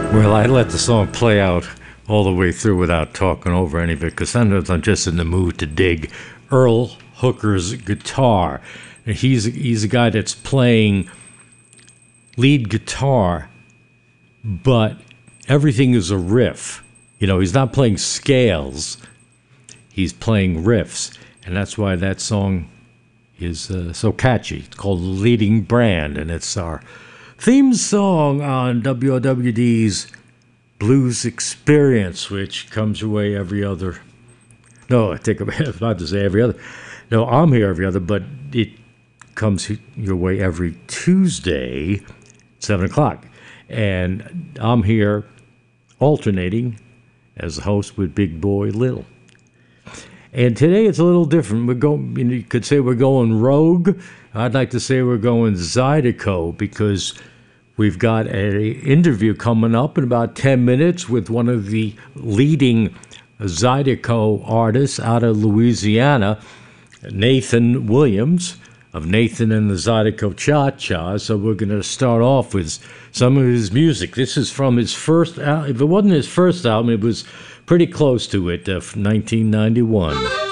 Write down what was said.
Well, I let the song play out all the way through without talking over any of it, because sometimes I'm just in the mood to dig Earl Hooker's guitar. And he's a guy that's playing lead guitar, but everything is a riff. You know, he's not playing scales, he's playing riffs. And that's why that song is so catchy. It's called Leading Brand, and it's our theme song on WOWD's Blues Experience, which comes your way every other. No, I think I'm about to say every other. No, I'm here every other, but it comes your way every Tuesday, 7 o'clock. And I'm here alternating as the host with Big Boy Little. And today it's a little different. You could say we're going rogue. I'd like to say we're going Zydeco, because we've got an interview coming up in about 10 minutes with one of the leading Zydeco artists out of Louisiana, Nathan Williams of Nathan and the Zydeco Cha-Cha. So we're going to start off with some of his music. This is from his first album. If it wasn't his first album, it was pretty close to it, 1991.